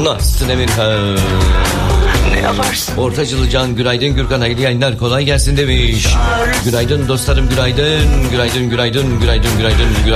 Nasılsın Emirhan? Ne yaparsın? Ortacılı Can günaydın, Gürkan hayırlı yayınlar, kolay gelsin demiş. Günaydın dostlarım, günaydın. Günaydın, günaydın, günaydın, günaydın, günaydın.